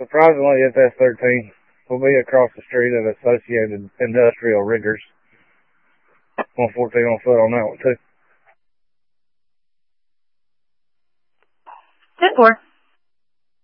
Surprisingly, FS-13 will be across the street at Associated Industrial Riggers. 114 on foot on that one, too. 10-4.